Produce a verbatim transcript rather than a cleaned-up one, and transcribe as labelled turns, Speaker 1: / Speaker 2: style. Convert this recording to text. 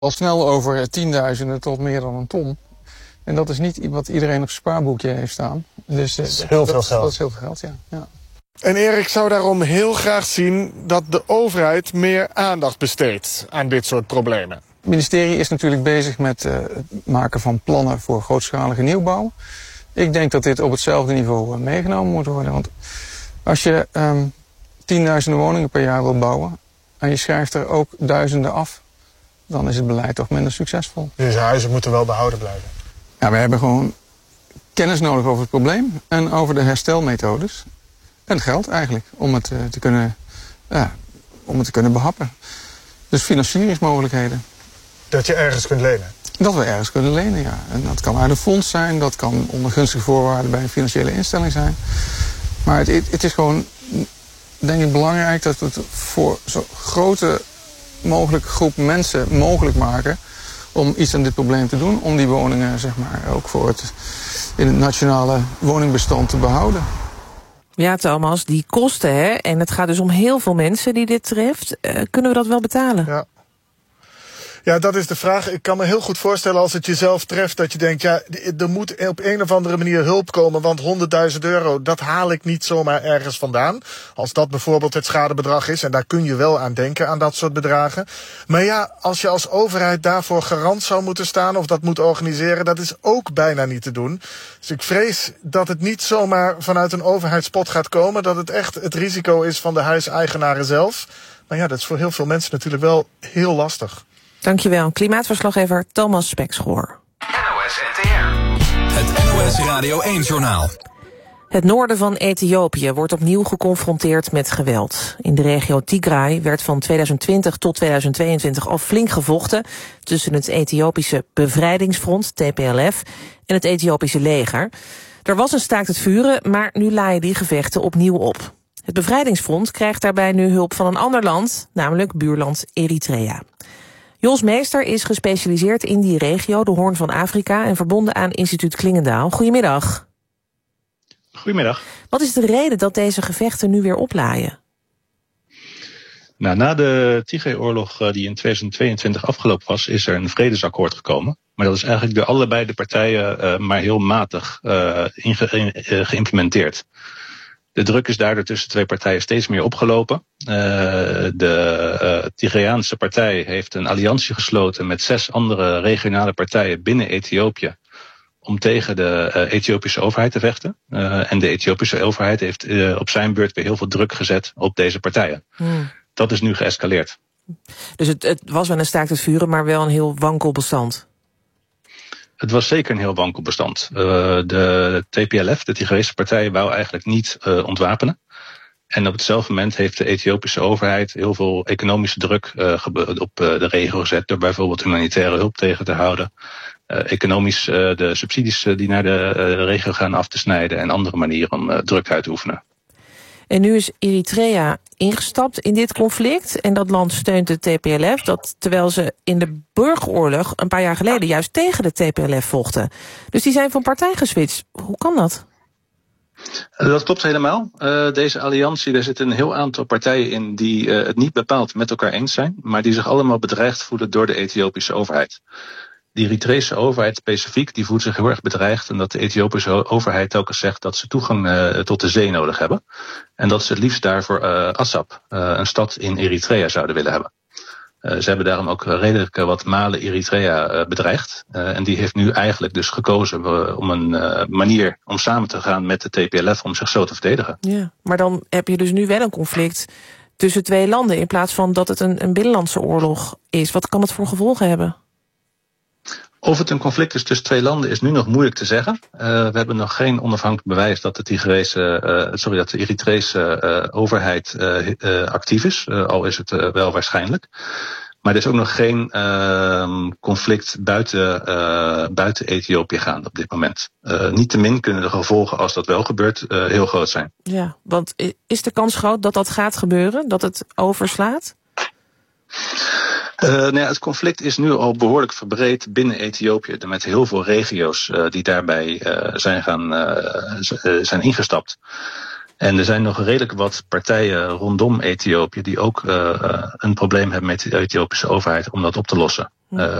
Speaker 1: al snel over tienduizenden tot meer dan een ton. En dat is niet wat iedereen op zijn spaarboekje heeft staan. Dus
Speaker 2: dat is heel
Speaker 1: dat,
Speaker 2: veel geld.
Speaker 1: Dat is heel veel geld, ja. ja.
Speaker 2: En Erik zou daarom heel graag zien dat de overheid meer aandacht besteedt aan dit soort problemen.
Speaker 1: Het ministerie is natuurlijk bezig met uh, het maken van plannen voor grootschalige nieuwbouw. Ik denk dat dit op hetzelfde niveau uh, meegenomen moet worden. Want als je um, tienduizenden woningen per jaar wil bouwen en je schrijft er ook duizenden af, dan is het beleid toch minder succesvol.
Speaker 2: Dus huizen moeten wel behouden blijven.
Speaker 1: Ja, we hebben gewoon kennis nodig over het probleem en over de herstelmethodes. En geld eigenlijk, om het, uh, te, kunnen, ja, om het te kunnen behappen. Dus financieringsmogelijkheden.
Speaker 2: Dat je ergens kunt lenen?
Speaker 1: Dat we ergens kunnen lenen, ja. En dat kan uit een fonds zijn, dat kan onder gunstige voorwaarden bij een financiële instelling zijn. Maar het, het is gewoon, denk ik, belangrijk dat we het voor zo'n grote mogelijke groep mensen mogelijk maken om iets aan dit probleem te doen. Om die woningen, zeg maar, ook voor het, in het nationale woningbestand te behouden.
Speaker 3: Ja, Thomas, die kosten, hè, en het gaat dus om heel veel mensen die dit treft. Uh, kunnen we dat wel betalen?
Speaker 2: Ja. Ja, dat is de vraag. Ik kan me heel goed voorstellen als het jezelf treft dat je denkt, ja, er moet op een of andere manier hulp komen, want honderdduizend euro, dat haal ik niet zomaar ergens vandaan. Als dat bijvoorbeeld het schadebedrag is, en daar kun je wel aan denken, aan dat soort bedragen. Maar ja, als je als overheid daarvoor garant zou moeten staan of dat moet organiseren, dat is ook bijna niet te doen. Dus ik vrees dat het niet zomaar vanuit een overheidspot gaat komen, dat het echt het risico is van de huiseigenaren zelf. Maar ja, dat is voor heel veel mensen natuurlijk wel heel lastig.
Speaker 3: Dankjewel, klimaatverslaggever Thomas Spekschoor.
Speaker 4: N O S N T R. Het N O S Radio één-journaal.
Speaker 3: Het noorden van Ethiopië wordt opnieuw geconfronteerd met geweld. In de regio Tigray werd van tweeduizend twintig tot tweeduizend tweeëntwintig al flink gevochten tussen het Ethiopische Bevrijdingsfront, T P L F, en het Ethiopische leger. Er was een staakt het vuren, maar nu laaien die gevechten opnieuw op. Het Bevrijdingsfront krijgt daarbij nu hulp van een ander land, namelijk buurland Eritrea. Jos Meester is gespecialiseerd in die regio, de Hoorn van Afrika, en verbonden aan instituut Klingendaal. Goedemiddag.
Speaker 5: Goedemiddag.
Speaker 3: Wat is de reden dat deze gevechten nu weer oplaaien?
Speaker 5: Nou, na de Tigray-oorlog die in tweeduizend tweeëntwintig afgelopen was, is er een vredesakkoord gekomen. Maar dat is eigenlijk door allebei de partijen uh, maar heel matig uh, inge- uh, geïmplementeerd. De druk is daardoor tussen twee partijen steeds meer opgelopen. Uh, de uh, Tigrayaanse partij heeft een alliantie gesloten met zes andere regionale partijen binnen Ethiopië om tegen de uh, Ethiopische overheid te vechten. Uh, en de Ethiopische overheid heeft uh, op zijn beurt weer heel veel druk gezet op deze partijen. Hmm. Dat is nu geëscaleerd.
Speaker 3: Dus het, het was wel een staakt het vuren, maar wel een heel wankel bestand.
Speaker 5: Het was zeker een heel wankel bestand. Uh, de T P L F, de Tigrayse partij, wou eigenlijk niet uh, ontwapenen. En op hetzelfde moment heeft de Ethiopische overheid heel veel economische druk uh, op uh, de regio gezet door bijvoorbeeld humanitaire hulp tegen te houden. Uh, economisch uh, de subsidies uh, die naar de uh, regio gaan af te snijden en andere manieren om uh, druk uit te oefenen.
Speaker 3: En nu is Eritrea ingestapt in dit conflict en dat land steunt de T P L F, dat terwijl ze in de burgeroorlog een paar jaar geleden juist tegen de T P L F vochten. Dus die zijn van partij geswitcht. Hoe kan dat?
Speaker 5: Dat klopt helemaal. Uh, deze alliantie, daar zitten een heel aantal partijen in die uh, het niet bepaald met elkaar eens zijn, maar die zich allemaal bedreigd voelen door de Ethiopische overheid. De Eritrese overheid specifiek, die voelt zich heel erg bedreigd, en dat de Ethiopische overheid telkens zegt dat ze toegang uh, tot de zee nodig hebben. En dat ze het liefst daarvoor uh, Assab, uh, een stad in Eritrea, zouden willen hebben. Uh, ze hebben daarom ook redelijk uh, wat malen Eritrea uh, bedreigd. Uh, en die heeft nu eigenlijk dus gekozen uh, om een uh, manier om samen te gaan met de T P L F om zich zo te verdedigen.
Speaker 3: Ja, maar dan heb je dus nu wel een conflict tussen twee landen in plaats van dat het een, een binnenlandse oorlog is. Wat kan het voor gevolgen hebben?
Speaker 5: Of het een conflict is tussen twee landen is nu nog moeilijk te zeggen. Uh, we hebben nog geen onafhankelijk bewijs dat de Tigrayse, uh, sorry, dat de Eritrese uh, overheid uh, uh, actief is. Uh, al is het uh, wel waarschijnlijk. Maar er is ook nog geen uh, conflict buiten, uh, buiten Ethiopië gaande op dit moment. Uh, Niettemin kunnen de gevolgen als dat wel gebeurt uh, heel groot zijn.
Speaker 3: Ja, want is de kans groot dat dat gaat gebeuren? Dat het overslaat?
Speaker 5: Uh, nou ja, het conflict is nu al behoorlijk verbreed binnen Ethiopië, met heel veel regio's uh, die daarbij uh, zijn, gaan, uh, z- uh, zijn ingestapt. En er zijn nog redelijk wat partijen rondom Ethiopië die ook uh, een probleem hebben met de Ethiopische overheid om dat op te lossen.
Speaker 3: Ja.
Speaker 5: Uh,